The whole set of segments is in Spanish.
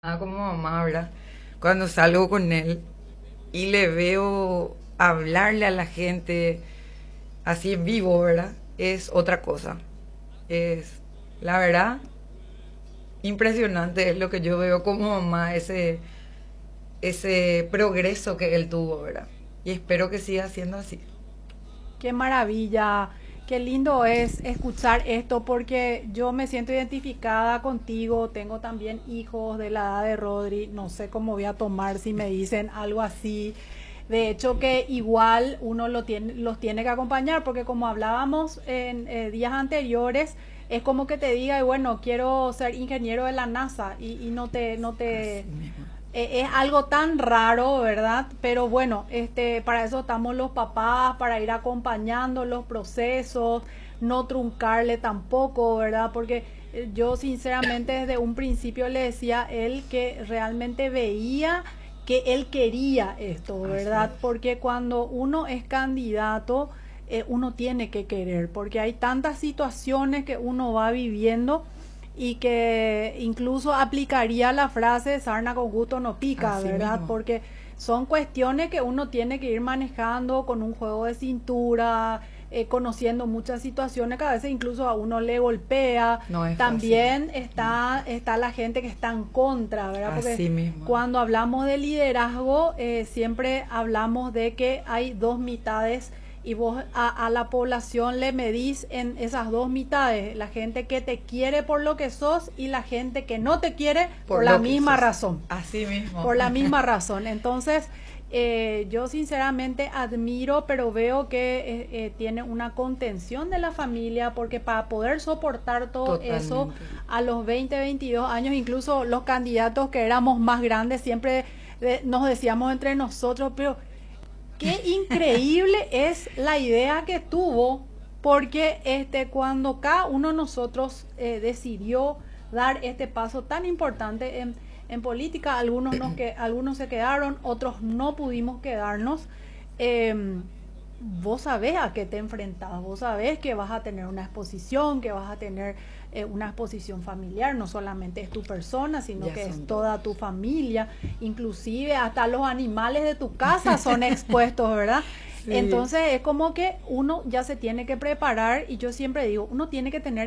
Como mamá, ¿verdad? Cuando salgo con él y le veo hablarle a la gente así en vivo, ¿verdad? Es otra cosa. Es, la verdad, impresionante es lo que yo veo como mamá, ese progreso que él tuvo, ¿verdad? Y espero que siga siendo así. Qué maravilla, qué lindo es escuchar esto porque yo me siento identificada contigo, tengo también hijos de la edad de Rodri, no sé cómo voy a tomar si me dicen algo así. De hecho que igual uno los tiene que acompañar porque como hablábamos en días anteriores, es como que te diga, y bueno, quiero ser ingeniero de la NASA y Así mismo. es algo tan raro, ¿verdad? Pero bueno, para eso estamos los papás, para ir acompañando los procesos, no truncarle tampoco, ¿verdad? Porque yo sinceramente desde un principio le decía a él que realmente veía que él quería esto, Así ¿verdad? es. Porque cuando uno es candidato, uno tiene que querer, porque hay tantas situaciones que uno va viviendo y que incluso aplicaría la frase sarna con gusto no pica, Así ¿verdad? mismo. Porque son cuestiones que uno tiene que ir manejando con un juego de cintura, conociendo muchas situaciones que a veces incluso a uno le golpea. No es fácil. También está la gente que está en contra, ¿verdad? Porque Así mismo. cuando hablamos de liderazgo, siempre hablamos de que hay dos mitades y vos a la población le medís en esas dos mitades, la gente que te quiere por lo que sos y la gente que no te quiere por Por la lo que misma sos. razón, Así mismo. por la misma razón. Entonces, yo sinceramente admiro, pero veo que tiene una contención de la familia, porque para poder soportar todo eso Totalmente. a los 20, 22 años, incluso los candidatos que éramos más grandes, siempre nos decíamos entre nosotros, pero qué increíble es la idea que tuvo, porque cuando cada uno de nosotros decidió dar este paso tan importante en política, algunos se quedaron, otros no pudimos quedarnos. eh, Vos sabés a qué te enfrentás, vos sabés que vas a tener una exposición, que vas a tener una exposición familiar, no solamente es tu persona, sino Ya que es son dos. toda tu familia, inclusive hasta los animales de tu casa son expuestos, ¿verdad? Sí. Entonces es como que uno ya se tiene que preparar y yo siempre digo, uno tiene que tener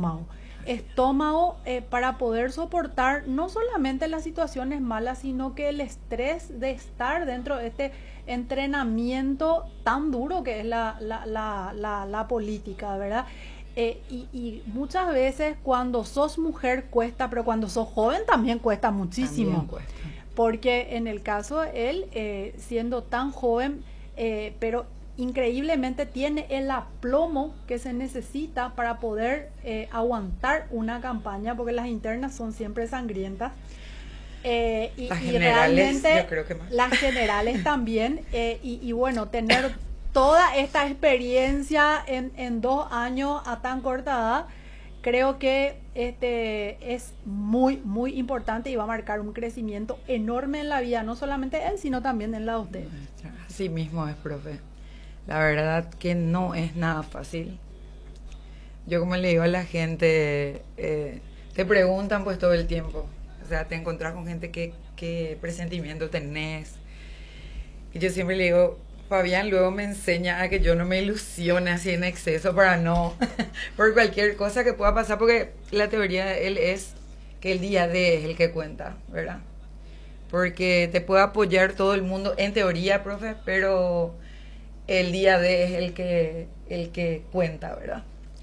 estómago para poder soportar no solamente las situaciones malas, sino que el estrés de estar dentro de este entrenamiento tan duro que es la política, ¿verdad? Y muchas veces cuando sos mujer cuesta, pero cuando sos joven también cuesta También muchísimo. cuesta. Porque en el caso de él, siendo tan joven, pero increíblemente tiene el aplomo que se necesita para poder aguantar una campaña, porque las internas son siempre sangrientas. Las Y generales, yo realmente creo que más. las generales también, y bueno, tener toda esta experiencia en 2 años a tan corta edad, creo que es muy, muy importante y va a marcar un crecimiento enorme en la vida, no solamente de él, sino también en la de ustedes. Así mismo es, profe. La verdad que no es nada fácil. Yo como le digo a la gente, te preguntan pues todo el tiempo. O sea, te encontrás con gente que presentimiento tenés. Y yo siempre le digo, Fabián luego me enseña a que yo no me ilusione así en exceso para no, por cualquier cosa que pueda pasar, porque la teoría de él es que el día D es el que cuenta, ¿verdad? Porque te puede apoyar todo el mundo en teoría, profe, pero el día D es el que cuenta, ¿verdad?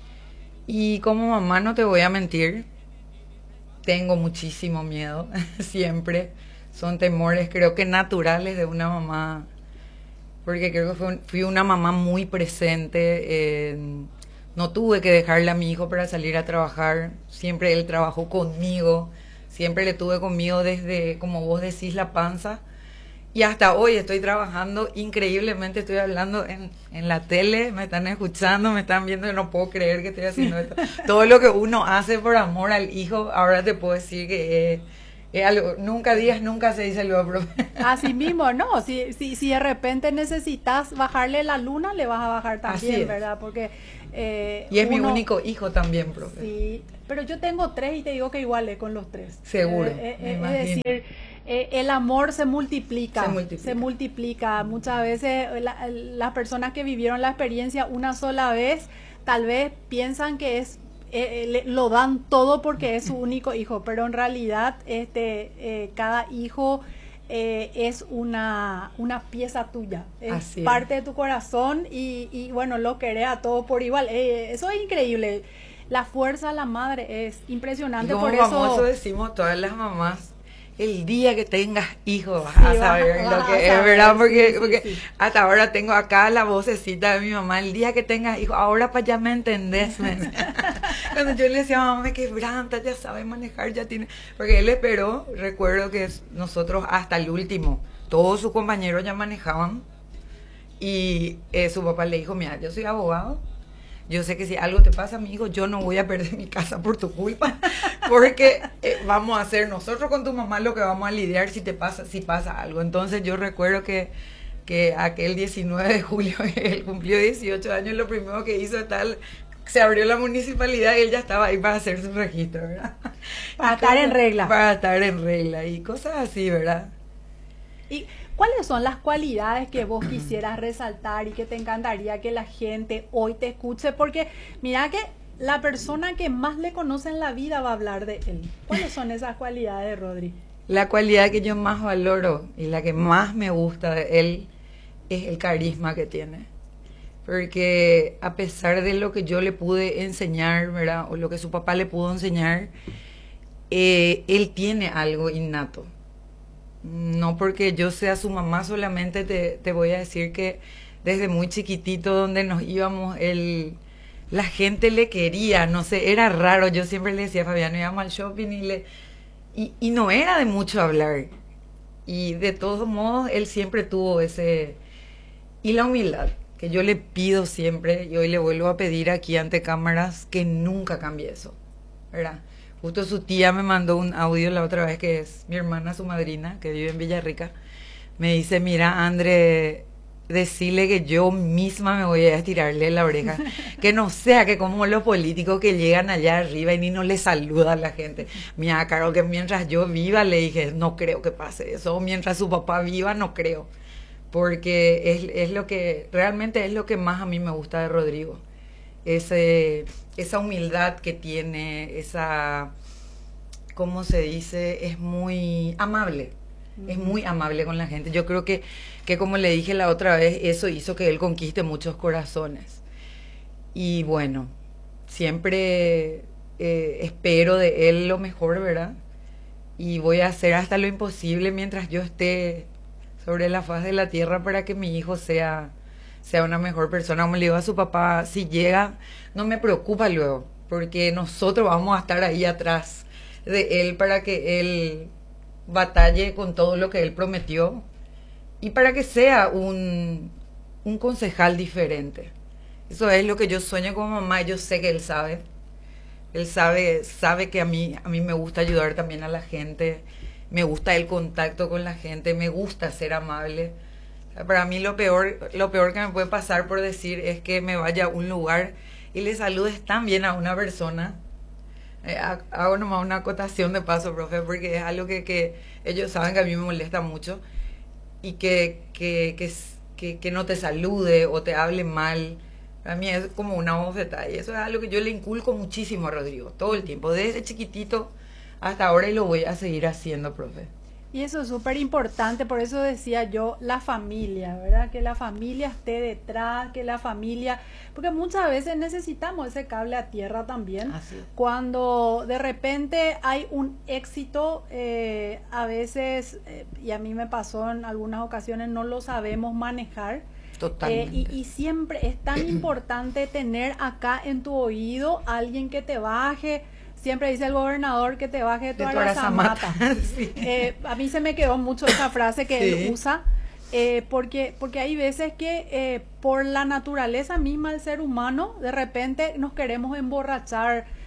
Y como mamá no te voy a mentir, tengo muchísimo miedo, siempre. Son temores, creo que naturales de una mamá, porque creo que fui una mamá muy presente. No tuve que dejarle a mi hijo para salir a trabajar, siempre él trabajó conmigo, siempre le tuve conmigo desde, como vos decís, la panza. Y hasta hoy estoy trabajando increíblemente, estoy hablando en la tele, me están escuchando, me están viendo, y no puedo creer que estoy haciendo esto. Todo lo que uno hace por amor al hijo, ahora te puedo decir Es algo, nunca digas nunca, se dice luego, profe. Así mismo, no, si de repente necesitas bajarle la luna, le vas a bajar también, ¿verdad? Porque y es mi único hijo también, profe. Sí, pero yo tengo 3 y te digo que igual es con los 3. Seguro. Es decir, el amor se multiplica. Se multiplica. Muchas veces las personas que vivieron la experiencia una sola vez, tal vez piensan que es lo dan todo porque es su único hijo, pero en realidad cada hijo es una pieza tuya, es parte de tu corazón y bueno, lo querés a todos por igual. Eso es increíble. La fuerza de la madre es impresionante. Como por famoso decimos todas las mamás, el día que tengas hijos vas a saber lo que es, ¿verdad? Porque sí. Hasta ahora tengo acá la vocecita de mi mamá, el día que tengas hijos, ahora para ya me entendés. Cuando yo le decía, mamá, me quebranta, ya sabe manejar, ya tiene... Porque él esperó, recuerdo que nosotros hasta el último, todos sus compañeros ya manejaban y su papá le dijo, mira, yo soy abogado, yo sé que si algo te pasa, mi hijo, yo no voy a perder mi casa por tu culpa, porque vamos a hacer nosotros con tu mamá lo que vamos a lidiar si pasa algo. Entonces yo recuerdo que aquel 19 de julio, él cumplió 18 años, lo primero que hizo se abrió la municipalidad y él ya estaba ahí para hacer su registro, ¿verdad? Para estar en regla. Para estar en regla y cosas así, ¿verdad? ¿Y cuáles son las cualidades que vos quisieras resaltar y que te encantaría que la gente hoy te escuche? Porque mira que la persona que más le conoce en la vida va a hablar de él. ¿Cuáles son esas cualidades, Rodri? La cualidad que yo más valoro y la que más me gusta de él es el carisma que tiene. Porque a pesar de lo que yo le pude enseñar, ¿verdad? O lo que su papá le pudo enseñar, él tiene algo innato. No porque yo sea su mamá solamente, te voy a decir que desde muy chiquitito donde nos íbamos, la gente le quería, no sé, era raro. Yo siempre le decía a Fabián, íbamos al shopping y no era de mucho hablar. Y de todos modos, él siempre tuvo y la humildad, que yo le pido siempre, y hoy le vuelvo a pedir aquí ante cámaras, que nunca cambie eso, ¿verdad? Justo su tía me mandó un audio la otra vez, que es mi hermana, su madrina, que vive en Villarrica. Me dice, mira, André, decirle que yo misma me voy a estirarle la oreja. Que no sea que como los políticos que llegan allá arriba y ni no le saluda a la gente. Mira, Carol, que mientras yo viva, le dije, no creo que pase eso. Mientras su papá viva, no creo. Porque es lo que, realmente es lo que más a mí me gusta de Rodrigo. Esa humildad que tiene, ¿cómo se dice? Es muy amable. Es muy amable con la gente. Yo creo que como le dije la otra vez, eso hizo que él conquiste muchos corazones. Y bueno, siempre espero de él lo mejor, ¿verdad? Y voy a hacer hasta lo imposible mientras yo esté sobre la faz de la tierra para que mi hijo sea una mejor persona. Como le digo a su papá, si llega, no me preocupa luego, porque nosotros vamos a estar ahí atrás de él para que él batalle con todo lo que él prometió y para que sea un concejal diferente. Eso es lo que yo sueño como mamá, y yo sé que él sabe. Él sabe que a mí me gusta ayudar también a la gente, me gusta el contacto con la gente, me gusta ser amable. Para mí lo peor que me puede pasar, por decir, es que me vaya a un lugar y le saludes tan bien a una persona. Hago nomás una acotación de paso, profe, porque es algo que ellos saben que a mí me molesta mucho, y que no te salude o te hable mal. Para mí es como una bofetada, y eso es algo que yo le inculco muchísimo a Rodrigo, todo el tiempo, desde chiquitito hasta ahora, y lo voy a seguir haciendo, profe. Y eso es súper importante, por eso decía yo, la familia, ¿verdad? Que la familia esté detrás, que la familia... Porque muchas veces necesitamos ese cable a tierra también. Así es. Cuando de repente hay un éxito, a veces, y a mí me pasó en algunas ocasiones, no lo sabemos manejar. Totalmente. Y siempre es tan importante tener acá en tu oído alguien que te baje. Siempre dice el gobernador que te baje de tu arazamata. Sí. A mí se me quedó mucho esa frase que él usa, porque hay veces que por la naturaleza misma del ser humano, de repente nos queremos emborrachar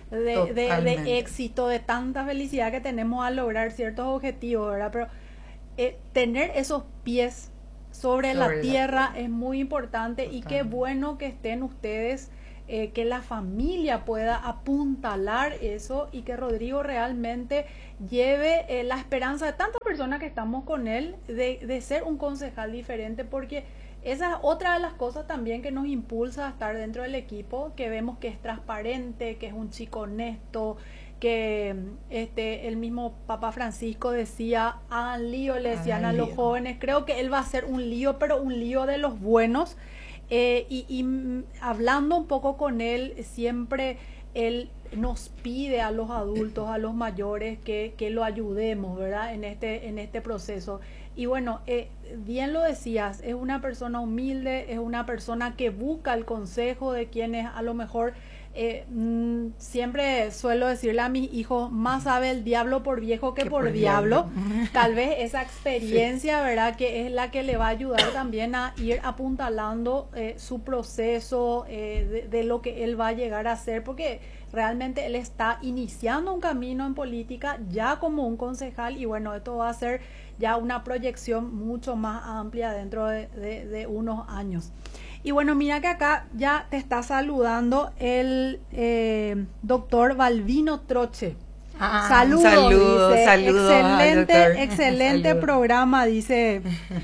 de éxito, de tanta felicidad que tenemos al lograr ciertos objetivos, ¿verdad? Pero tener esos pies sobre la tierra es muy importante. Totalmente. Y qué bueno que estén ustedes, que la familia pueda apuntalar eso y que Rodrigo realmente lleve la esperanza de tantas personas que estamos con él de ser un concejal diferente, porque esa es otra de las cosas también que nos impulsa a estar dentro del equipo, que vemos que es transparente, que es un chico honesto, que el mismo Papa Francisco decía, hagan lío, le decían a los jóvenes. Creo que él va a hacer un lío, pero un lío de los buenos. Y hablando un poco con él, siempre él nos pide a los adultos, a los mayores, que lo ayudemos, ¿verdad? En este proceso. Y bueno, bien lo decías, es una persona humilde, es una persona que busca el consejo de quienes a lo mejor, siempre suelo decirle a mis hijos, más sabe el diablo por viejo que por diablo. Tal vez esa experiencia, sí, ¿verdad?, que es la que le va a ayudar también a ir apuntalando su proceso, de lo que él va a llegar a hacer, porque realmente él está iniciando un camino en política ya como un concejal, y bueno, esto va a ser ya una proyección mucho más amplia dentro de unos años. Y bueno, mira que acá ya te está saludando el doctor Balbino Troche. Saludos, excelente Saludo. Programa, dice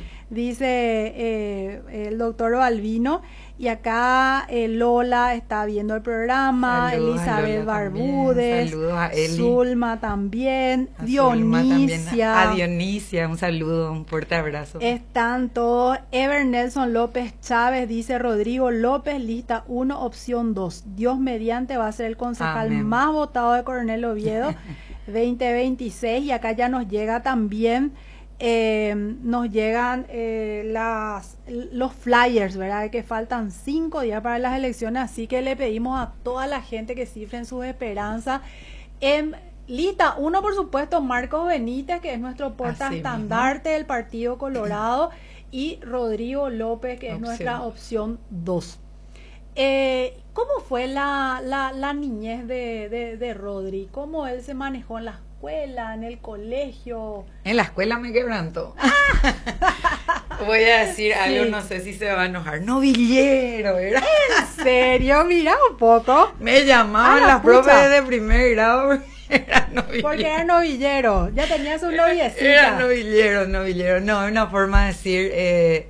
el doctor Balbino. Y acá Lola está viendo el programa, saludos Elizabeth Barbúdez, saludos a Eli, Zulma también, Dionisia. A Dionisia, un saludo, un fuerte abrazo. Están todos. Ever Nelson López Chávez dice, Rodrigo López, lista 1, opción 2. Dios mediante va a ser el concejal más votado de Coronel Oviedo 2026. Y acá ya nos llega también, nos llegan los flyers, ¿verdad? Que faltan 5 días para las elecciones, así que le pedimos a toda la gente que cifren sus esperanzas. Lista 1, por supuesto, Marcos Benítez, que es nuestro portaestandarte del Partido Colorado, y Rodrigo López, que es nuestra opción 2. ¿Cómo fue la niñez de Rodri? ¿Cómo él se manejó en la escuela, en el colegio? En la escuela me quebrantó. Voy a decir algo, no sé si se va a enojar. Novillero, ¿era? ¿En serio? Mira un poco. Me llamaban las profes de primer grado era novillero. Porque era novillero. Ya tenías un noviecita. Era novillero. No, es una forma de decir.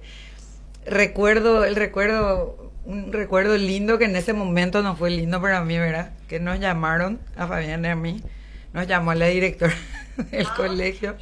Un recuerdo lindo, que en ese momento no fue lindo para mí, ¿verdad? Que nos llamaron, a Fabián y a mí, nos llamó la directora del colegio,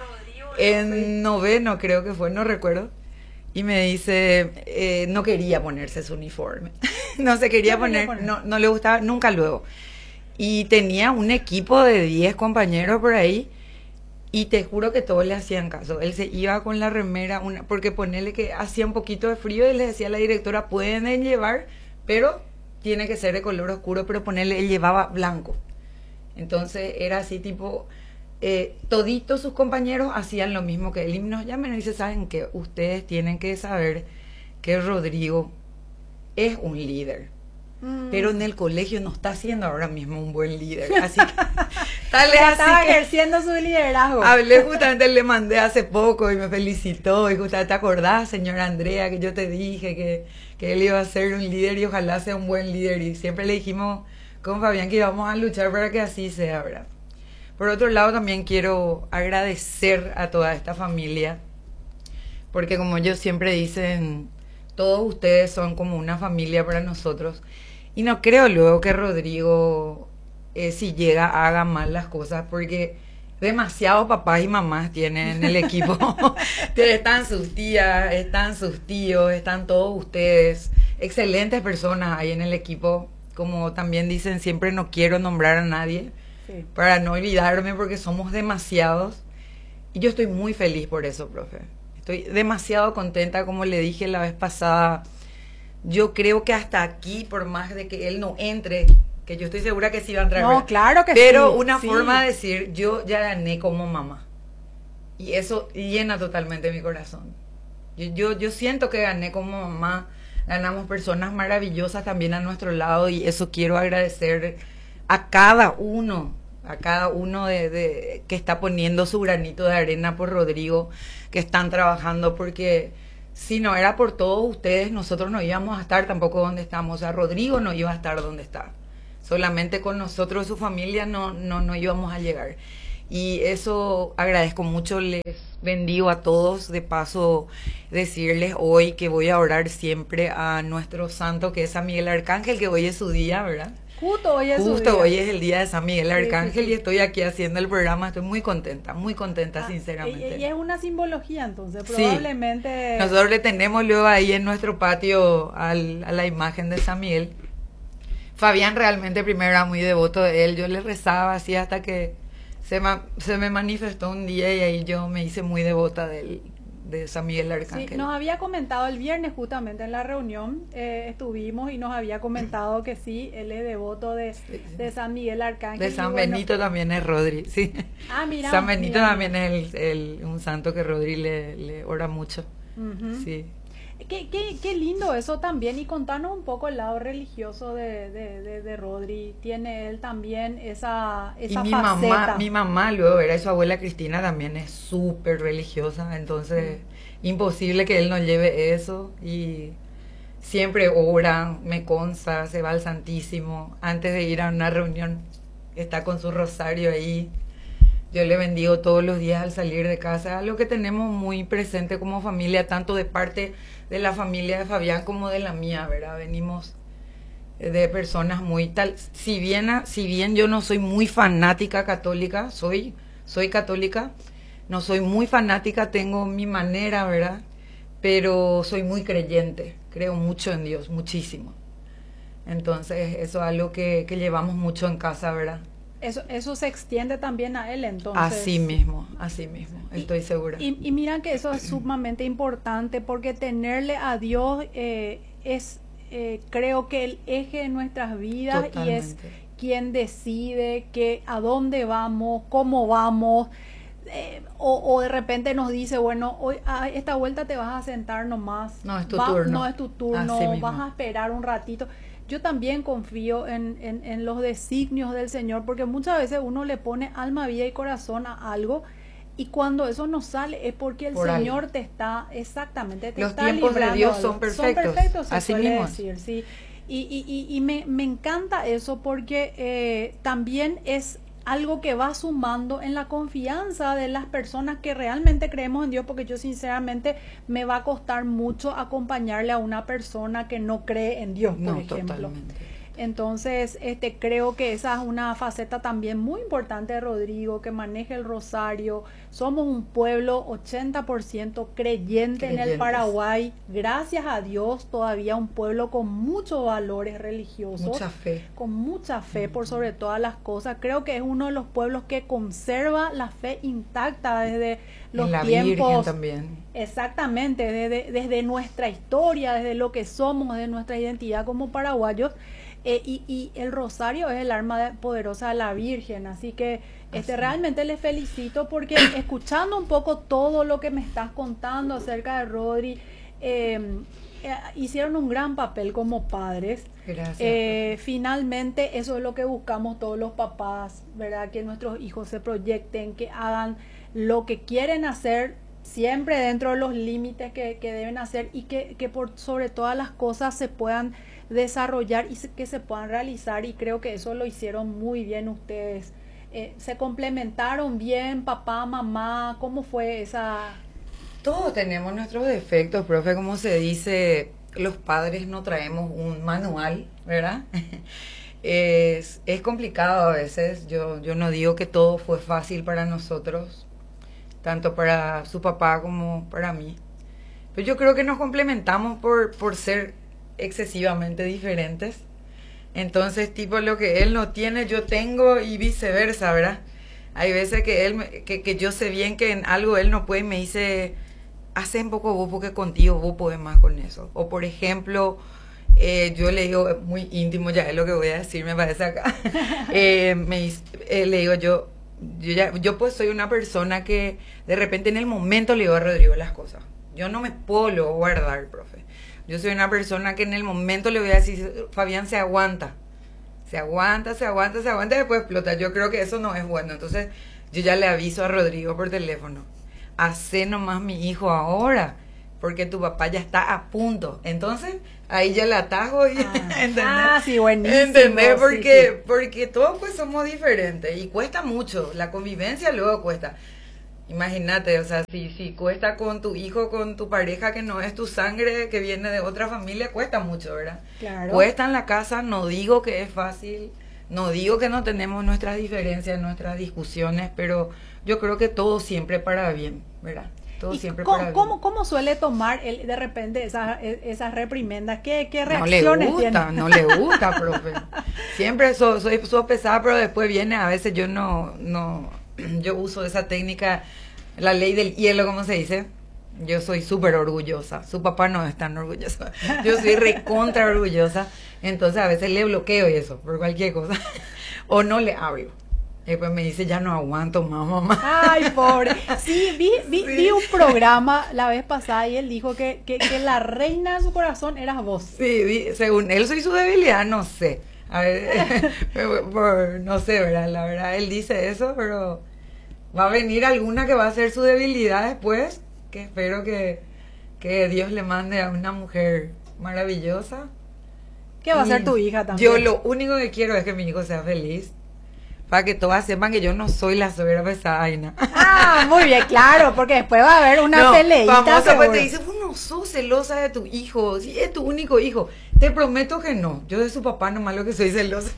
en noveno creo que fue, no recuerdo, y me dice, no quería ponerse su uniforme, no se quería poner, no le gustaba, nunca luego, y tenía un equipo de 10 compañeros por ahí, y te juro que todos le hacían caso. Él se iba con la remera, porque ponele que hacía un poquito de frío, y le decía a la directora, pueden llevar, pero tiene que ser de color oscuro, pero ponele, él llevaba blanco. Entonces era así tipo, toditos sus compañeros hacían lo mismo que él, y nos llaman y dice, ¿saben qué? Ustedes tienen que saber que Rodrigo es un líder. Pero en el colegio no está siendo ahora mismo un buen líder, así que estaba ejerciendo su liderazgo. Hablé, justamente le mandé hace poco y me felicitó, y justamente, ¿te acordás, señora Andrea, que yo te dije que él iba a ser un líder y ojalá sea un buen líder? Y siempre le dijimos con Fabián que íbamos a luchar para que así sea, ¿verdad? Por otro lado, también quiero agradecer a toda esta familia, porque como ellos siempre dicen, todos ustedes son como una familia para nosotros. Y no creo luego que Rodrigo, si llega, haga mal las cosas, porque demasiados papás y mamás tienen en el equipo. Están sus tías, están sus tíos, están todos ustedes. Excelentes personas hay en el equipo. Como también dicen, siempre no quiero nombrar a nadie, sí, para no olvidarme, porque somos demasiados. Y yo estoy muy feliz por eso, profe. Estoy demasiado contenta, como le dije la vez pasada. Yo creo que hasta aquí, por más de que él no entre, que yo estoy segura que sí va a entrar. No, claro que pero sí. Una forma de decir, yo ya gané como mamá. Y eso llena totalmente mi corazón. Yo siento que gané como mamá. Ganamos personas maravillosas también a nuestro lado, y eso quiero agradecer a cada uno que está poniendo su granito de arena por Rodrigo, que están trabajando, porque si no era por todos ustedes, nosotros no íbamos a estar tampoco donde estamos. O sea, Rodrigo no iba a estar donde está. Solamente con nosotros, su familia, no íbamos a llegar. Y eso agradezco mucho, les bendigo a todos. De paso, decirles hoy que voy a orar siempre a nuestro santo, que es San Miguel Arcángel, que hoy es su día, ¿verdad? Justo hoy es su día. Justo hoy es el día de San Miguel Arcángel, sí. Y estoy aquí haciendo el programa. Estoy muy contenta, sinceramente. Y es una simbología, entonces, probablemente... Sí. Nosotros le tenemos luego ahí en nuestro patio a la imagen de San Miguel. Fabián realmente primero era muy devoto de él. Yo le rezaba así hasta que se me manifestó un día y ahí yo me hice muy devota de San Miguel Arcángel. Sí, nos había comentado el viernes justamente en la reunión, estuvimos y nos había comentado que sí, él es devoto de San Miguel Arcángel. De San Benito también es Rodri, sí. Ah, mira. San Benito también es un santo que Rodri le ora mucho. Sí. Qué lindo eso también, y contanos un poco el lado religioso de Rodri. Tiene él también esa faceta. Mi mamá luego era, su abuela Cristina también es súper religiosa, entonces imposible que él no lleve eso, y siempre ora, me consta, se va al Santísimo, antes de ir a una reunión está con su rosario ahí. Yo le bendigo todos los días al salir de casa, algo que tenemos muy presente como familia, tanto de parte de la familia de Fabián como de la mía, ¿verdad? Venimos de personas muy tal, si bien yo no soy muy fanática católica, soy católica, no soy muy fanática, tengo mi manera, ¿verdad? Pero soy muy creyente, creo mucho en Dios, muchísimo. Entonces eso es algo que llevamos mucho en casa, ¿verdad? Eso se extiende también a él, entonces. Así mismo, estoy segura. Y mira que eso es sumamente importante, porque tenerle a Dios es, creo que el eje de nuestras vidas. Totalmente. Y es quien decide a dónde vamos, cómo vamos. O de repente nos dice, bueno, hoy a esta vuelta te vas a sentar nomás. No es tu turno. No es tu turno, vas a esperar un ratito. Yo también confío en los designios del Señor, porque muchas veces uno le pone alma, vida y corazón a algo, y cuando eso no sale es porque el Señor te está, exactamente, te está librando. Los tiempos de Dios son perfectos. Son perfectos, así mismo. Decir, sí. Y me encanta eso, porque también es algo que va sumando en la confianza de las personas que realmente creemos en Dios, porque yo sinceramente me va a costar mucho acompañarle a una persona que no cree en Dios, por ejemplo. Totalmente. Entonces, creo que esa es una faceta también muy importante de Rodrigo, que maneja el rosario. Somos un pueblo 80% creyente en el Paraguay. Gracias a Dios, todavía un pueblo con muchos valores religiosos. Mucha fe. Con mucha fe, por sobre todas las cosas. Creo que es uno de los pueblos que conserva la fe intacta desde los tiempos. Virgen también. Exactamente, desde nuestra historia, desde lo que somos, desde nuestra identidad como paraguayos. Y el rosario es el arma poderosa de la Virgen, así que realmente les felicito, porque escuchando un poco todo lo que me estás contando acerca de Rodri, hicieron un gran papel como padres. Gracias. Finalmente eso es lo que buscamos todos los papás, ¿verdad? Que nuestros hijos se proyecten, que hagan lo que quieren hacer, siempre dentro de los límites que deben hacer, y que por sobre todas las cosas se puedan desarrollar y que se puedan realizar, y creo que eso lo hicieron muy bien ustedes. Se complementaron bien, papá, mamá. ¿Cómo fue esa? Todos tenemos nuestros defectos, profe, como se dice, los padres no traemos un manual, ¿verdad? Es complicado a veces. Yo no digo que todo fue fácil para nosotros, tanto para su papá como para mí, pero yo creo que nos complementamos por ser excesivamente diferentes. Entonces, tipo, lo que él no tiene yo tengo, y viceversa, ¿verdad? Hay veces que yo sé bien que en algo él no puede, y me dice, hace un poco vos, porque contigo vos podés más con eso. O por ejemplo, yo le digo, muy íntimo ya es lo que voy a decir, me parece acá. Le digo, yo pues soy una persona que de repente en el momento le digo a Rodrigo las cosas. Yo no me puedo luego guardar, profe. Yo soy una persona que en el momento le voy a decir, Fabián, se aguanta. Se aguanta, se aguanta, se aguanta y después explota. Yo creo que eso no es bueno. Entonces yo ya le aviso a Rodrigo por teléfono. Hacé nomás mi hijo ahora, porque tu papá ya está a punto. Entonces ahí ya le atajo y ¿entendés? Sí, buenísimo. ¿Entendés? Porque, sí. porque todos pues somos diferentes y cuesta mucho. La convivencia luego cuesta. Imagínate, o sea, si cuesta con tu hijo, con tu pareja que no es tu sangre, que viene de otra familia, cuesta mucho, ¿verdad? Claro. Cuesta en la casa, no digo que es fácil, no digo que no tenemos nuestras diferencias, nuestras discusiones, pero yo creo que todo siempre para bien, ¿verdad? Todo ¿Y siempre cómo, para bien. ¿Cómo suele tomar él de repente esas reprimendas? ¿Qué No le reacciones gusta, tiene? no le gusta, profe. Siempre soy pesada, pero después viene, a veces yo yo uso esa técnica, la ley del hielo, ¿cómo se dice? Yo soy súper orgullosa. Su papá no es tan orgulloso. Yo soy recontra orgullosa. Entonces a veces le bloqueo y eso, por cualquier cosa. O no le hablo. Y después me dice, ya no aguanto más, mamá. Ay, pobre. Sí, vi un programa la vez pasada y él dijo que la reina de su corazón eras vos. Sí, según él soy su debilidad, no sé. A ver, no sé, ¿verdad? La verdad, él dice eso, pero va a venir alguna que va a ser su debilidad después, que espero que Dios le mande a una mujer maravillosa. Que va a ser tu hija también. Yo lo único que quiero es que mi hijo sea feliz, para que todas sepan que yo no soy la suegra pesada, Aina. Muy bien, claro, porque después va a haber una peleita. Famosa, pues te dice, vos no sos celosa de tu hijo, si es tu único hijo. Te prometo que no, yo de su papá nomás lo que soy celosa.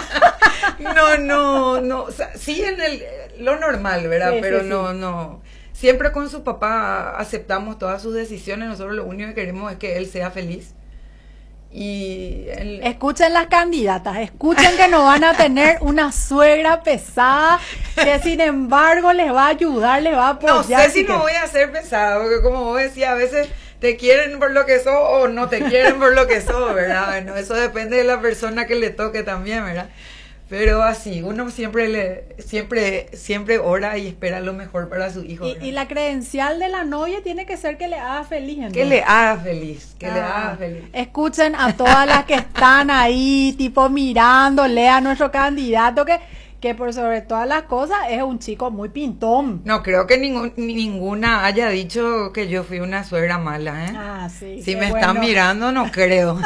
No, o sea, sí en lo normal, ¿verdad? Sí, pero sí, no. Siempre con su papá aceptamos todas sus decisiones, nosotros lo único que queremos es que él sea feliz. Y escuchen las candidatas, escuchen que no van a tener una suegra pesada que sin embargo les va a ayudar, les va a apoyar. No sé si no voy a ser pesada, porque como vos decías, a veces te quieren por lo que sos o no te quieren por lo que sos, ¿verdad? Bueno, eso depende de la persona que le toque también, ¿verdad? Pero así, uno siempre ora y espera lo mejor para su hijo. Y la credencial de la novia tiene que ser que le haga feliz. ¿Entonces? Que le haga feliz, que le haga feliz. Escuchen a todas las que están ahí, tipo mirándole a nuestro candidato, que por sobre todas las cosas es un chico muy pintón. No creo que ninguna haya dicho que yo fui una suegra mala, ¿eh? Sí. Si me están mirando, no creo.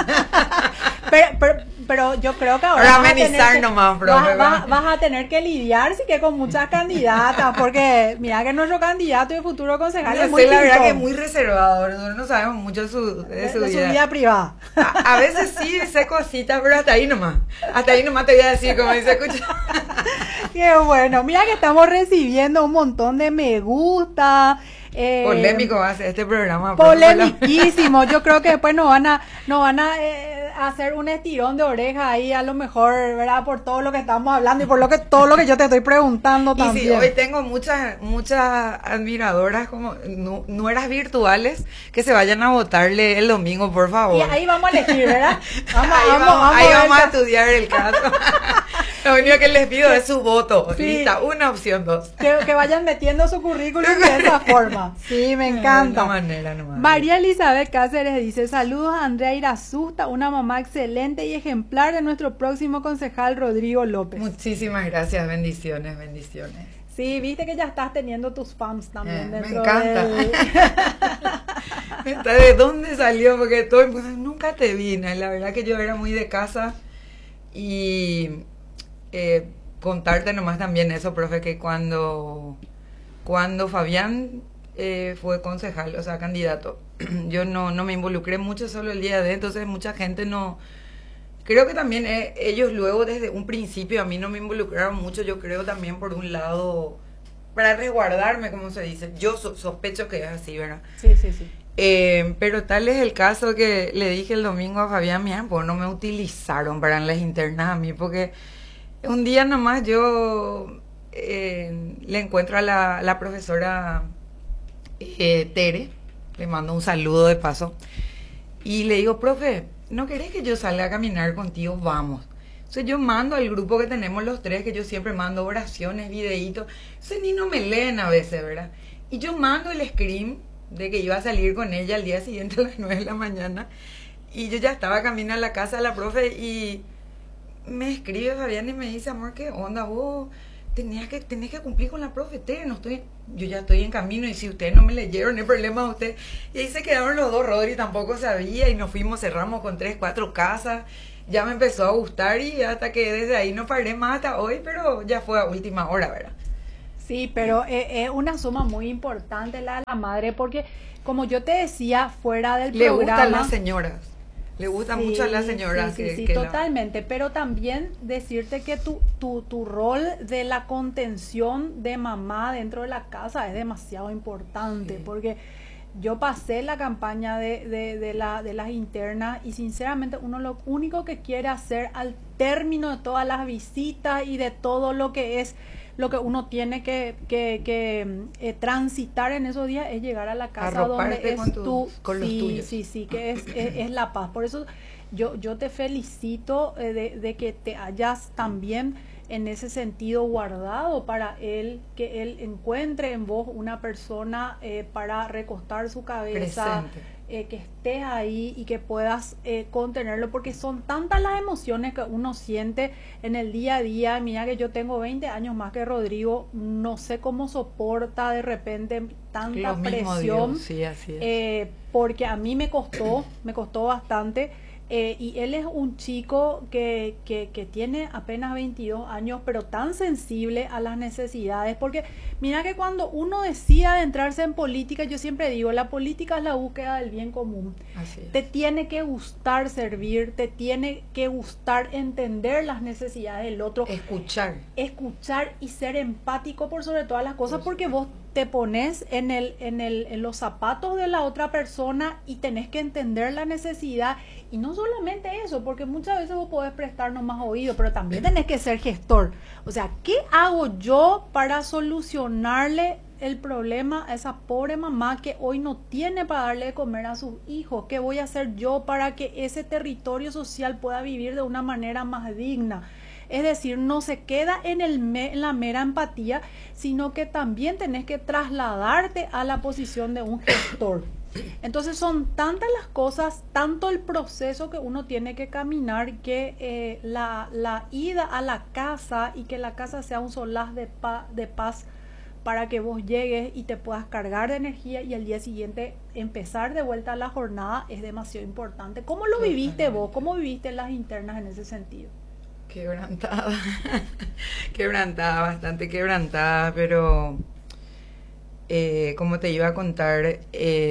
Pero yo creo que ahora amenizar nomás, profe. Vas a tener que lidiar sí que con muchas candidatas, porque mira que nuestro candidato y futuro concejal es muy la verdad pintón. que es muy reservado, nosotros no sabemos mucho de su vida privada. A veces sí sé cositas, pero hasta ahí nomás te voy a decir, como dice, escucha. Qué bueno, mira que estamos recibiendo un montón de me gusta. Polémico va a ser este programa. Polemiquísimo. Yo creo que después nos van a hacer un estirón de oreja ahí, a lo mejor, ¿verdad? Por todo lo que estamos hablando y por todo lo que yo te estoy preguntando también. Y sí, hoy tengo muchas admiradoras, como nueras virtuales, que se vayan a votarle el domingo, por favor. Y ahí vamos a elegir, ¿verdad? Vamos a estudiar el caso. Lo único que les pido es su voto. Sí. Lista, una opción, dos. Que vayan metiendo su currículum de esa forma. Sí, me encanta. De manera nomás. María Elizabeth Cáceres dice, saludos a Andrea Irasusta, una mamá excelente y ejemplar de nuestro próximo concejal Rodrigo López. Muchísimas gracias, bendiciones. Sí, viste que ya estás teniendo tus fans también dentro. Me encanta. ¿De dónde salió? Porque todo el mundo, nunca te vine. La verdad que yo era muy de casa y contarte nomás también eso, profe, que cuando Fabián fue concejal, o sea, candidato, yo no me involucré mucho, solo el día de, entonces mucha gente no... Creo que también ellos luego desde un principio a mí no me involucraron mucho, yo creo también por un lado, para resguardarme, como se dice, yo sospecho que es así, ¿verdad? Sí. Pero tal es el caso que le dije el domingo a Fabián, mira, pues no me utilizaron para las internas a mí, porque un día nomás yo le encuentro a la profesora Tere, le mando un saludo de paso, y le digo, profe, ¿no querés que yo salga a caminar contigo? Vamos. Entonces yo mando al grupo que tenemos los tres, que yo siempre mando oraciones, videitos, entonces ni no me leen a veces, ¿verdad? Y yo mando el screen de que iba a salir con ella al día siguiente a las 9 de la mañana, y yo ya estaba camino a la casa de la profe y me escribe Fabián y me dice, amor, ¿qué onda? Vos tenés que cumplir con la profe Tere, yo ya estoy en camino y si ustedes no me leyeron, no hay problema de usted. Y ahí se quedaron los dos, Rodri tampoco sabía y nos fuimos, cerramos con 3, 4 casas. Ya me empezó a gustar y hasta que desde ahí no paré más hasta hoy, pero ya fue a última hora, ¿verdad? Sí, pero es una suma muy importante la de la madre, porque como yo te decía, fuera del Le programa... gustan las señoras. Le gusta mucho a las señoras. Sí, totalmente. Pero también decirte que tu rol de la contención de mamá dentro de la casa es demasiado importante, Sí. porque yo pasé la campaña de las internas y sinceramente uno lo único que quiere hacer al término de todas las visitas y de todo lo que es lo que uno tiene que transitar en esos días es llegar a la casa donde es con los tuyos. Sí, que es la paz. Por eso yo te felicito de que te hayas también en ese sentido guardado para él, que él encuentre en vos una persona para recostar su cabeza, que estés ahí y que puedas contenerlo, porque son tantas las emociones que uno siente en el día a día. Mira que yo tengo 20 años más que Rodrigo, no sé cómo soporta de repente tanta presión. Dios, sí, así es. Porque a mí me costó bastante. Y él es un chico que tiene apenas 22 años, pero tan sensible a las necesidades, porque mira que cuando uno decide adentrarse en política, yo siempre digo, la política es la búsqueda del bien común. Así es. Te tiene que gustar servir, te tiene que gustar entender las necesidades del otro. Escuchar y ser empático por sobre todas las cosas, porque vos te pones en los zapatos de la otra persona y tenés que entender la necesidad. Y no solamente eso, porque muchas veces vos podés prestarnos más oído, pero también tenés que ser gestor. O sea, ¿qué hago yo para solucionarle el problema a esa pobre mamá que hoy no tiene para darle de comer a sus hijos? ¿Qué voy a hacer yo para que ese territorio social pueda vivir de una manera más digna? Es decir, no se queda en la mera empatía, sino que también tenés que trasladarte a la posición de un gestor. Entonces son tantas las cosas, tanto el proceso que uno tiene que caminar, que la ida a la casa y que la casa sea un solaz de paz para que vos llegues y te puedas cargar de energía y al día siguiente empezar de vuelta a la jornada es demasiado importante. ¿Cómo lo viviste vos? ¿Cómo viviste las internas en ese sentido? Quebrantada, bastante quebrantada, pero como te iba a contar,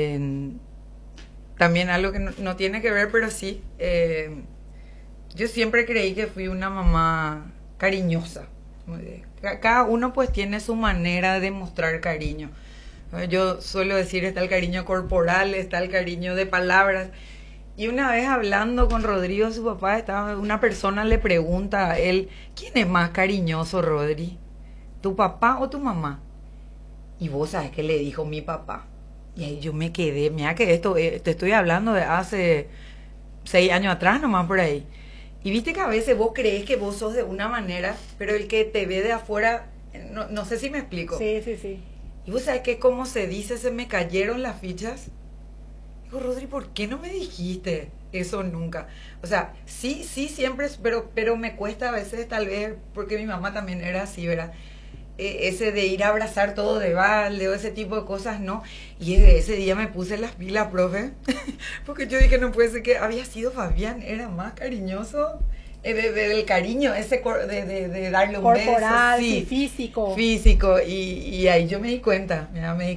también algo que no tiene que ver, pero sí, yo siempre creí que fui una mamá cariñosa. Cada uno pues tiene su manera de mostrar cariño. Yo suelo decir, está el cariño corporal, está el cariño de palabras. Y una vez hablando con Rodrigo, su papá, una persona le pregunta a él, ¿quién es más cariñoso, Rodri? ¿Tu papá o tu mamá? Y vos sabes que le dijo mi papá. Y ahí yo me quedé, mira que esto, te estoy hablando de hace 6 años atrás nomás por ahí. Y viste que a veces vos crees que vos sos de una manera, pero el que te ve de afuera, no sé si me explico. Sí. Y vos sabes que como se dice, se me cayeron las fichas. Digo, Rodri, ¿por qué no me dijiste eso nunca? O sea, sí, siempre, pero me cuesta a veces tal vez, porque mi mamá también era así, ¿verdad? Ese de ir a abrazar todo de balde o ese tipo de cosas, no. Y ese día me puse las pilas, profe, porque yo dije, no puede ser que había sido Fabián, era más cariñoso, del cariño, ese de darle un corporal, beso. Sí, físico. Y ahí yo me di cuenta,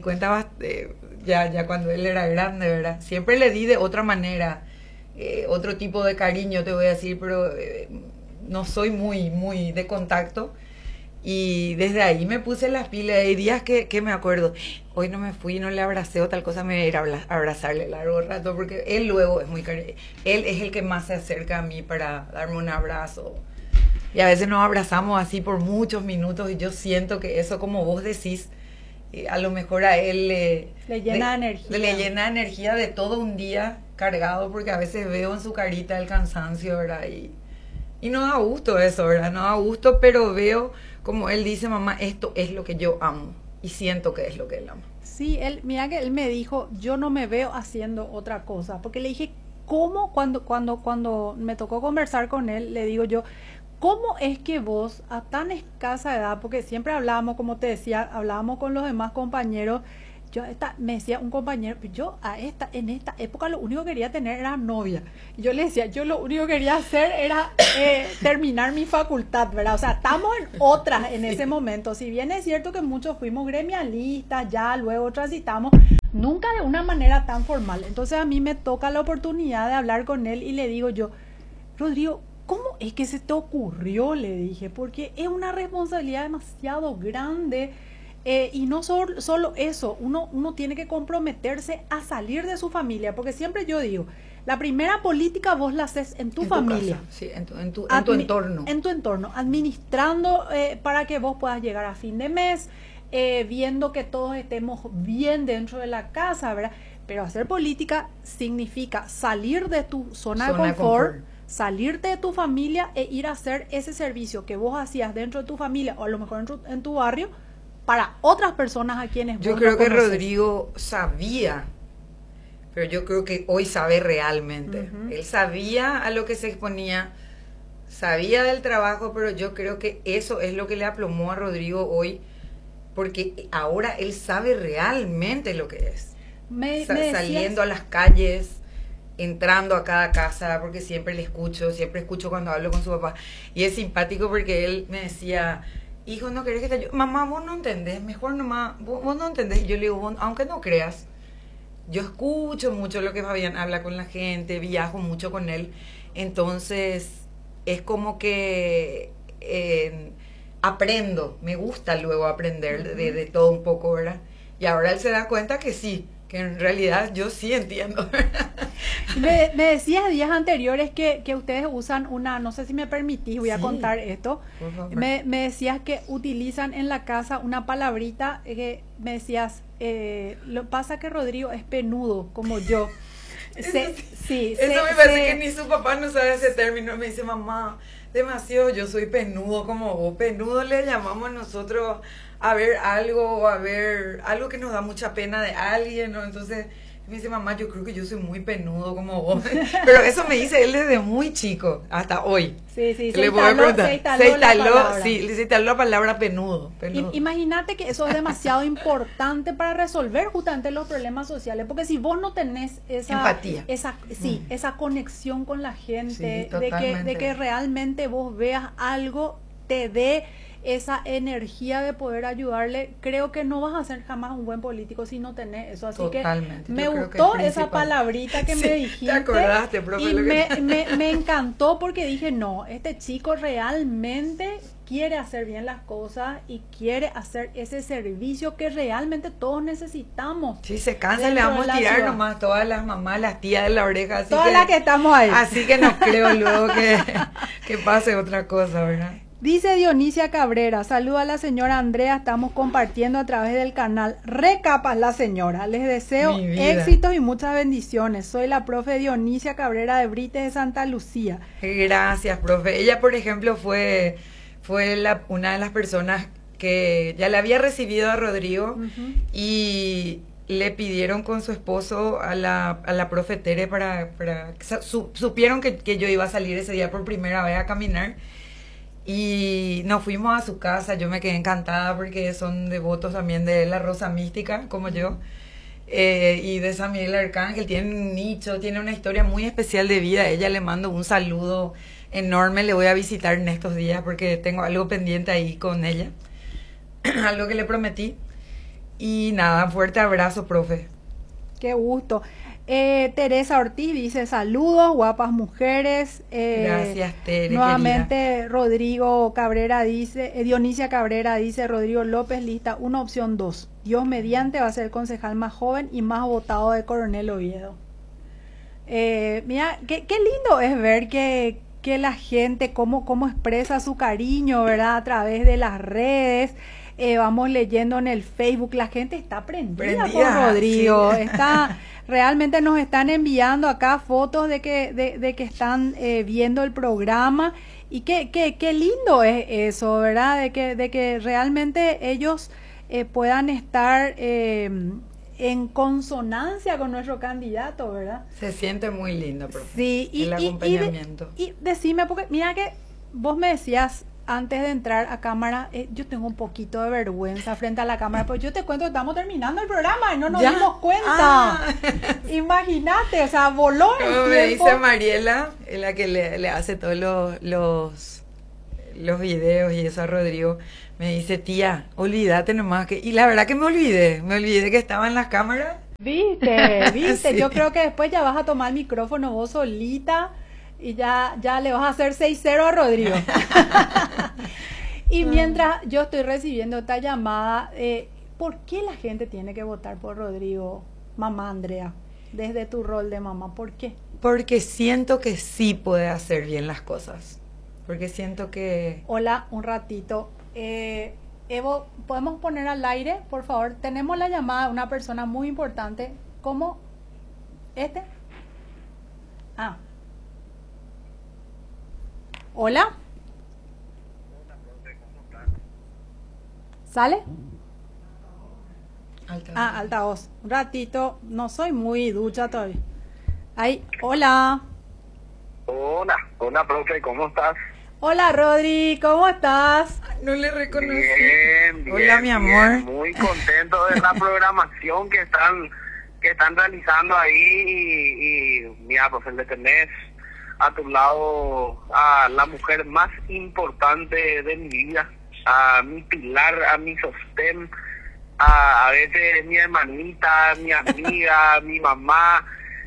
ya cuando él era grande, ¿verdad? Siempre le di de otra manera, otro tipo de cariño, te voy a decir, pero no soy muy de contacto. Y desde ahí me puse las pilas. Hay días que me acuerdo, hoy no me fui, no le abracé o tal cosa, me voy a ir a abrazarle largo rato, porque él luego es él es el que más se acerca a mí para darme un abrazo. Y a veces nos abrazamos así por muchos minutos y yo siento que eso, como vos decís, a lo mejor a él le llena energía. Le llena energía de todo un día cargado, porque a veces veo en su carita el cansancio, ¿verdad? Y no da gusto eso, ¿verdad? No da gusto, pero veo, como él dice, mamá, esto es lo que yo amo. Y siento que es lo que él ama. Sí, mira que él me dijo, yo no me veo haciendo otra cosa. Porque le dije, ¿cómo? Cuando me tocó conversar con él, le digo yo, ¿Cómo es que vos, a tan escasa edad, porque siempre hablábamos, como te decía, hablábamos con los demás compañeros, me decía un compañero, yo en esta época lo único que quería tener era novia. Y yo le decía, yo lo único que quería hacer era terminar mi facultad, ¿verdad? O sea, estamos en otras en ese momento. Si bien es cierto que muchos fuimos gremialistas, ya luego transitamos, nunca de una manera tan formal. Entonces a mí me toca la oportunidad de hablar con él y le digo yo, Rodrigo, ¿cómo es que se te ocurrió? Le dije, porque es una responsabilidad demasiado grande. Y no solo eso, uno tiene que comprometerse a salir de su familia, porque siempre yo digo, la primera política vos la haces en tu familia, casa, sí, en tu entorno. En tu entorno, administrando para que vos puedas llegar a fin de mes, viendo que todos estemos bien dentro de la casa, ¿verdad? Pero hacer política significa salir de tu zona de confort, salirte de tu familia e ir a hacer ese servicio que vos hacías dentro de tu familia o a lo mejor en tu barrio, para otras personas a quienes vos Yo creo que conoces. Rodrigo sabía, pero yo creo que hoy sabe realmente. Él sabía a lo que se exponía, sabía del trabajo, pero yo creo que eso es lo que le aplomó a Rodrigo hoy, porque ahora él sabe realmente lo que es. Saliendo a las calles, entrando a cada casa, porque siempre escucho cuando hablo con su papá, y es simpático porque él me decía, hijo, ¿no querés que te ayude? Mamá, vos no entendés, mejor nomás, vos no entendés. Y yo le digo, aunque no creas, yo escucho mucho lo que Fabián habla con la gente, viajo mucho con él, entonces es como que aprendo, me gusta luego aprender de todo un poco, ¿verdad? Y ahora él se da cuenta que sí, que en realidad yo sí entiendo. Me decías días anteriores que ustedes usan no sé si me permitís, voy a contar esto. Me decías que utilizan en la casa una palabrita que me decías, lo pasa que Rodrigo es penudo, como yo. Eso me parece que ni su papá no sabe ese término. Me dice, mamá, demasiado, yo soy penudo como vos. Penudo le llamamos nosotros a ver algo que nos da mucha pena de alguien, ¿no? Entonces me dice, mamá, yo creo que yo soy muy penudo como vos. Pero eso me dice él desde muy chico hasta hoy. Sí, se instaló la palabra penudo. Imagínate que eso es demasiado importante para resolver justamente los problemas sociales, porque si vos no tenés esa empatía, esa conexión con la gente, sí, de que realmente vos veas algo, te dé esa energía de poder ayudarle, creo que no vas a ser jamás un buen político si no tenés eso. Así totalmente. Que me gustó esa palabrita que me dijiste. Te acordaste, profe. Y me encantó porque dije, no, este chico realmente quiere hacer bien las cosas y quiere hacer ese servicio que realmente todos necesitamos. Si se cansa, le vamos a tirar nomás todas las mamás, las tías de la oreja. Así todas las que estamos ahí. Así que no creo luego que pase otra cosa, ¿verdad? Dice Dionisia Cabrera, saluda a la señora Andrea, estamos compartiendo a través del canal Recapas la señora. Les deseo éxitos y muchas bendiciones. Soy la profe Dionisia Cabrera de Brites de Santa Lucía. Gracias, profe. Ella, por ejemplo, fue una de las personas que ya le había recibido a Rodrigo y le pidieron con su esposo a la profe Tere para supieron que yo iba a salir ese día por primera vez a caminar. Y nos fuimos a su casa, yo me quedé encantada porque son devotos también de la Rosa Mística, como yo, y de San Miguel Arcángel. Tienen un nicho, tiene una historia muy especial de vida. Ella le mando un saludo enorme, le voy a visitar en estos días porque tengo algo pendiente ahí con ella, algo que le prometí. Y nada, fuerte abrazo, profe. Qué gusto. Teresa Ortiz dice, saludos, guapas mujeres. Gracias, Tere. Nuevamente, querida. Rodrigo Cabrera dice, Dionisia Cabrera dice, Rodrigo López, lista 1, opción 2. Dios mediante va a ser el concejal más joven y más votado de Coronel Oviedo. Mira, qué lindo es ver que la gente, cómo expresa su cariño, ¿verdad? A través de las redes. Vamos leyendo en el Facebook, la gente está prendida por Rodrigo, sí. Realmente nos están enviando acá fotos de que están viendo el programa y qué lindo es eso, ¿verdad? De que realmente ellos puedan estar en consonancia con nuestro candidato, ¿verdad? Se siente muy lindo, profe. Sí, el acompañamiento. Y decime, porque mira que vos me decías antes de entrar a cámara, yo tengo un poquito de vergüenza frente a la cámara, pues yo te cuento que estamos terminando el programa y no nos dimos cuenta. Ah. Imagínate, o sea, voló el tiempo. Me dice Mariela, la que le hace todos los videos y eso a Rodrigo, me dice, tía, olvídate nomás que... Y la verdad que me olvidé que estaba en las cámaras. Viste, Sí. Yo creo que después ya vas a tomar el micrófono vos solita y ya le vas a hacer 6-0 a Rodrigo. Y mientras yo estoy recibiendo esta llamada, ¿por qué la gente tiene que votar por Rodrigo, mamá Andrea? Desde tu rol de mamá, ¿por qué? Porque siento que sí puede hacer bien las cosas. Porque siento que... Hola, un ratito. Evo, ¿podemos poner al aire, por favor? Tenemos la llamada de una persona muy importante. ¿Cómo? ¿Este? Ah. Hola. ¿Sale? Altavoz. Altavoz. Un ratito. No soy muy ducha todavía. Ahí. Hola. Hola, profe, ¿cómo estás? Hola, Rodri, ¿cómo estás? No le reconocí. Bien, hola, mi amor. Bien, muy contento de la programación que están realizando ahí y mira, profe, le tenés a tu lado a la mujer más importante de mi vida, a mi pilar, a mi sostén, a veces mi hermanita, mi amiga, mi mamá,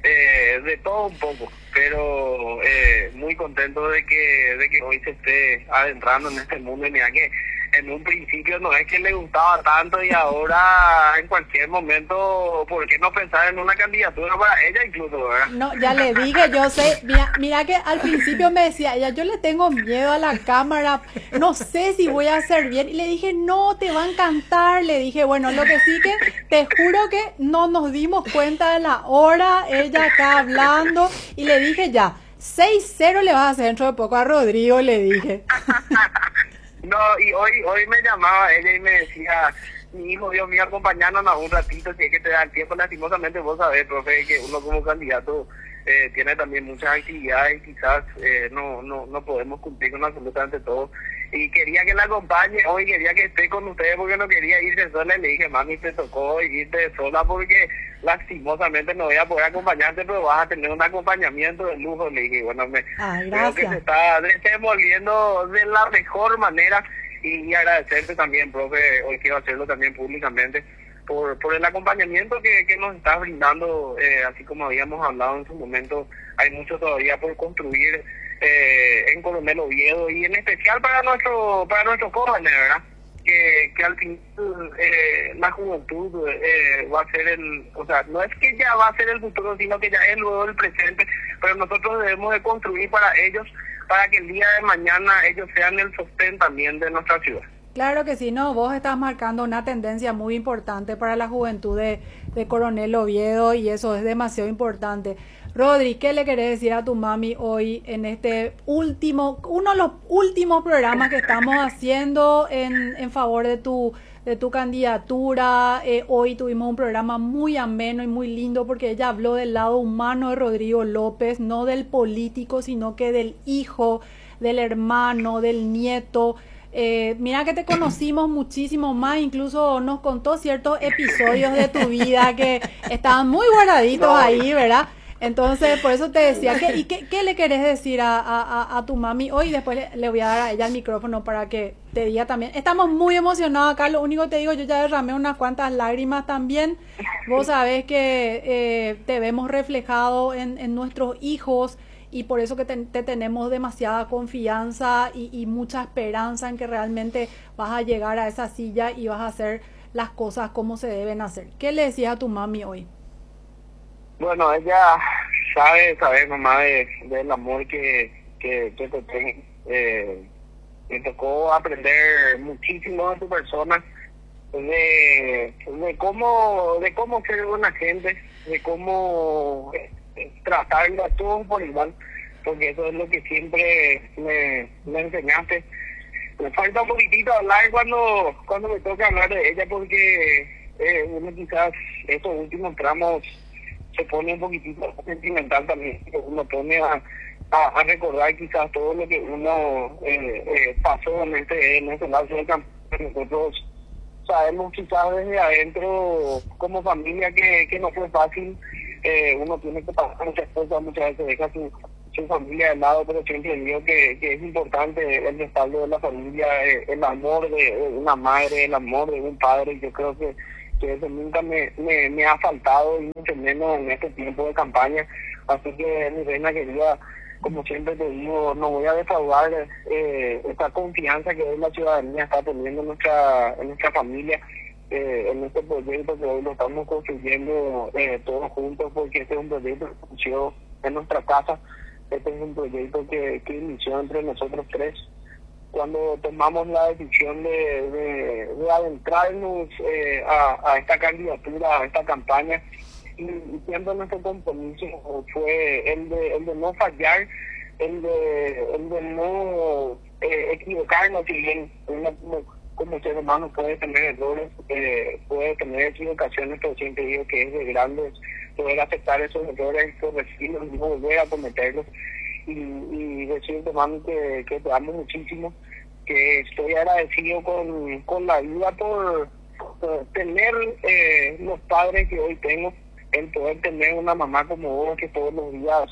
de todo un poco, pero muy contento de que hoy se esté adentrando en este mundo. Y mira que en un principio no es que le gustaba tanto y ahora en cualquier momento, ¿por qué no pensar en una candidatura para ella incluso, verdad? No, ya le dije, yo sé, mira que al principio me decía ella, yo le tengo miedo a la cámara, no sé si voy a hacer bien, y le dije, no, te va a encantar, le dije, bueno, lo que sí que te juro que no nos dimos cuenta de la hora, ella acá hablando, y le dije ya, 6-0 le vas a hacer dentro de poco a Rodrigo, le dije. No, y hoy me llamaba ella y me decía, mi hijo, Dios mío, acompañándonos un ratito, si es que te da el tiempo. Lastimosamente vos sabés, profe, que uno como candidato tiene también muchas actividades y quizás no podemos cumplir con absolutamente todo. Y quería que la acompañe hoy, quería que esté con ustedes porque no quería irse sola. Y le dije, mami, te tocó irte sola porque lastimosamente no voy a poder acompañarte, pero vas a tener un acompañamiento de lujo. Le dije, bueno, creo que se está desenvolviendo de la mejor manera. Y agradecerte también, profe, hoy quiero hacerlo también públicamente, por el acompañamiento que nos estás brindando, así como habíamos hablado en su momento. Hay mucho todavía por construir en Coronel Oviedo y en especial para nuestros jóvenes, ¿verdad? Que al final la juventud va a ser o sea, no es que ya va a ser el futuro, sino que ya es luego el presente, pero nosotros debemos de construir para ellos, para que el día de mañana ellos sean el sostén también de nuestra ciudad. Claro que sí, no, vos estás marcando una tendencia muy importante para la juventud de Coronel Oviedo y eso es demasiado importante. Rodri, ¿qué le querés decir a tu mami hoy en este uno de los últimos programas que estamos haciendo en favor de tu candidatura? Hoy tuvimos un programa muy ameno y muy lindo porque ella habló del lado humano de Rodrigo López, no del político, sino que del hijo, del hermano, del nieto. Mira que te conocimos muchísimo más, incluso nos contó ciertos episodios de tu vida que estaban muy guardaditos ahí, ¿verdad? Entonces, por eso te decía, ¿qué le querés decir a tu mami hoy? Después le voy a dar a ella el micrófono para que te diga también. Estamos muy emocionados acá, lo único que te digo, yo ya derramé unas cuantas lágrimas también. Vos sabés que te vemos reflejado en nuestros hijos y por eso que te tenemos demasiada confianza y mucha esperanza en que realmente vas a llegar a esa silla y vas a hacer las cosas como se deben hacer. ¿Qué le decías a tu mami hoy? Bueno, ella sabe mamá, del amor que te tengo. Me tocó aprender muchísimo de tu persona, de cómo ser buena gente, de cómo tratarlo a todos por igual, porque eso es lo que siempre me enseñaste. Me falta un poquitito hablar cuando me toca hablar de ella, porque uno quizás estos últimos tramos se pone un poquitito sentimental también, uno pone a a recordar quizás todo lo que uno pasó en este lapso de campaña. Nosotros sabemos quizás desde adentro como familia que no fue fácil. Uno tiene que pasar muchas cosas, muchas veces deja su familia de lado, pero siempre digo que es importante el respaldo de la familia, el amor de una madre, el amor de un padre. Yo creo que eso nunca me ha faltado, y mucho menos en este tiempo de campaña. Así que, mi reina querida, como siempre te digo, no voy a defraudar esta confianza que hoy la ciudadanía está teniendo en nuestra familia, en este proyecto que hoy lo estamos construyendo todos juntos, porque este es un proyecto que inició en nuestra casa. Este es un proyecto que inició entre nosotros tres cuando tomamos la decisión de adentrarnos a esta candidatura, a esta campaña. Y siempre nuestro compromiso fue el de no fallar, el de no equivocarnos. Si bien uno como ser humano puede tener errores, puede tener equivocaciones, pero siempre digo que es de grandes poder aceptar esos errores, corregirlos y no volver a cometerlos. Y decirte, mami, que te amo muchísimo, que estoy agradecido con la vida por tener los padres que hoy tengo, el poder tener una mamá como vos, que todos los días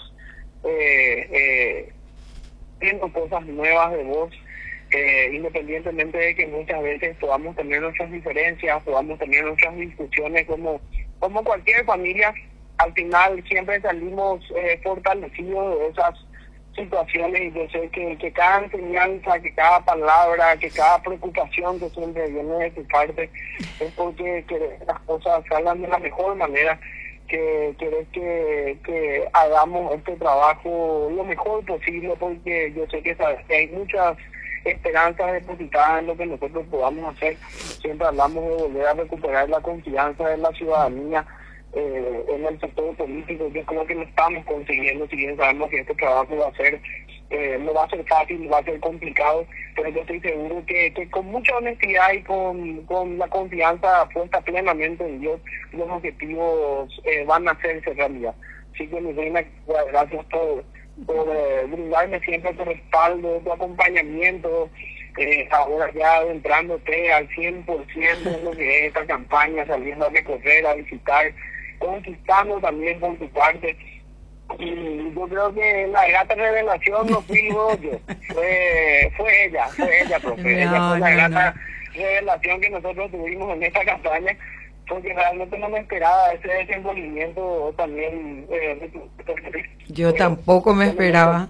viendo cosas nuevas de vos, independientemente de que muchas veces podamos tener nuestras diferencias, podamos tener nuestras discusiones como cualquier familia. Al final siempre salimos fortalecidos de esas situaciones, y yo sé que cada enseñanza, que cada palabra, que cada preocupación que siempre viene de tu parte es porque querés que las cosas salgan de la mejor manera, que querés que hagamos este trabajo lo mejor posible, porque yo sé que hay muchas esperanzas depositadas en lo que nosotros podamos hacer. Siempre hablamos de volver a recuperar la confianza de la ciudadanía en el sector político. Yo creo que lo estamos consiguiendo, si bien sabemos que este trabajo va a ser no va a ser fácil, va a ser complicado, pero yo estoy seguro que con mucha honestidad y con la confianza puesta plenamente en Dios, los objetivos van a hacerse realidad. Así que, mi reina, gracias por brindarme siempre tu respaldo, tu acompañamiento, ahora ya adentrándote al 100% en lo que es esta campaña, saliendo a recorrer, a visitar, conquistando también por tu parte. Y yo creo que la grata revelación no fui yo, fue ella, profe. Ella fue la grata revelación que nosotros tuvimos en esta campaña, porque realmente no me esperaba ese desenvolvimiento también. Yo tampoco me esperaba.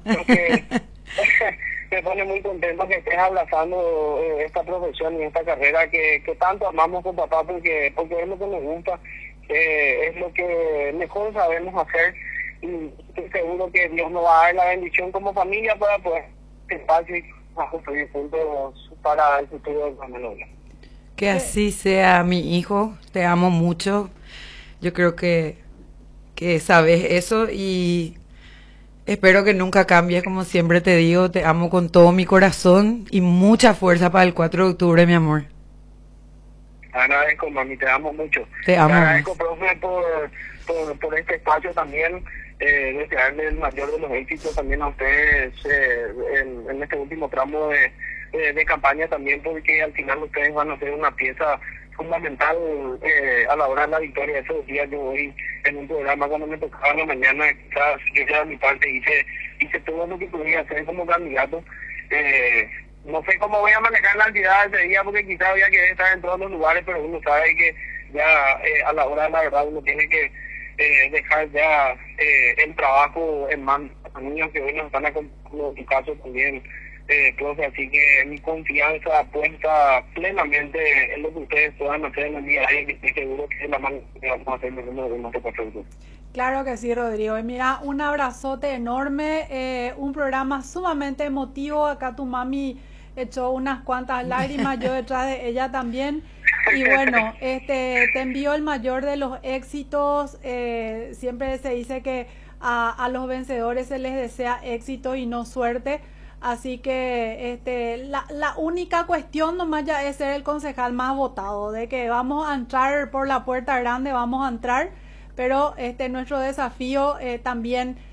Me pone muy contento que estés abrazando esta profesión y esta carrera que tanto amamos con papá, porque es lo que nos gusta, es lo que mejor sabemos hacer, y estoy seguro que Dios nos va a dar la bendición como familia para poder fácil a construir juntos para el futuro de la menor. Que así sea, mi hijo, te amo mucho. Yo creo que sabes eso, y espero que nunca cambies. Como siempre te digo, te amo con todo mi corazón, y mucha fuerza para el 4 de octubre, mi amor. Te agradezco, mami, te amo mucho. Te amo. Te agradezco, profe, por este espacio también. Desearle el mayor de los éxitos también a ustedes en este último tramo de campaña también, porque al final ustedes van a ser una pieza fundamental a la hora de la victoria. Esos días yo voy en un programa, cuando me tocaba en la mañana, quizás yo ya de mi parte hice todo lo que podía hacer como candidato. No sé cómo voy a manejar la entidad ese día, porque quizás había que estar en todos los lugares, pero uno sabe que ya a la hora de la verdad uno tiene que dejar ya el trabajo en manos de los niños que hoy nos están acompañando, en tu caso también, profe. Así que mi confianza puesta plenamente en lo que ustedes puedan hacer en el día de hoy, y estoy seguro que es la mano que vamos a hacer en nuestro partido. Claro que sí, Rodrigo. Y mira, un abrazote enorme, un programa sumamente emotivo. Acá tu mami echó unas cuantas lágrimas, yo detrás de ella también. Y bueno, te envío el mayor de los éxitos. Siempre se dice que a los vencedores se les desea éxito y no suerte. Así que la única cuestión nomás ya es ser el concejal más votado, de que vamos a entrar por la puerta grande, vamos a entrar, pero nuestro desafío también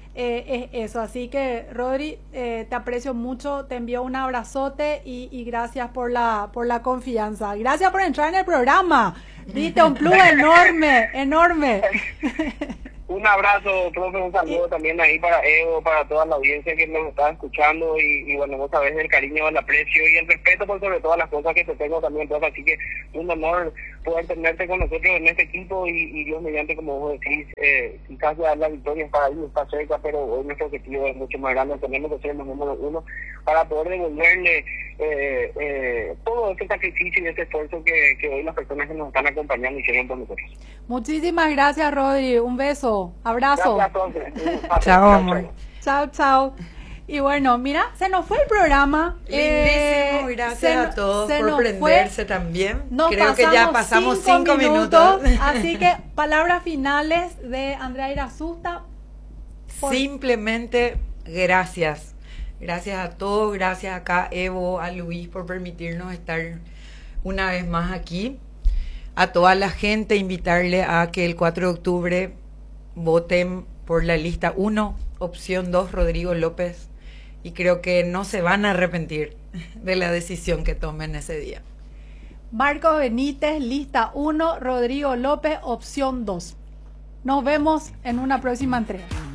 es eso. Así que, Rodri, te aprecio mucho, te envío un abrazote y gracias por la confianza. Gracias por entrar en el programa. Diste un plus enorme, enorme. Un abrazo, profe, un saludo también ahí para Evo, para toda la audiencia que nos está escuchando y bueno, vos sabés el cariño, el aprecio y el respeto por sobre todas las cosas que te tengo también, profe, así que un honor poder tenerte con nosotros en este equipo y Dios mediante, como vos decís, quizás ya la victoria está ahí, está cerca, pero hoy nuestro objetivo es mucho más grande, tenemos que ser los número uno para poder devolverle todo ese sacrificio y ese esfuerzo que hoy las personas que nos están acompañando hicieron por nosotros. Muchísimas gracias, Rodri. Un beso, abrazo. Gracias, Chao, amor. Chao, chao. Y bueno, mira, se nos fue el programa. Lindísimo, gracias a todos por prenderse también. Creo que ya pasamos 5 minutos. Así que palabras finales de Andrea Irazusta. Simplemente gracias. Gracias a todos, gracias acá Evo, a Luis por permitirnos estar una vez más aquí. A toda la gente invitarle a que el 4 de octubre voten por la lista 1, opción 2, Rodrigo López. Y creo que no se van a arrepentir de la decisión que tomen ese día. Marco Benítez, lista 1, Rodrigo López, opción 2. Nos vemos en una próxima entrega.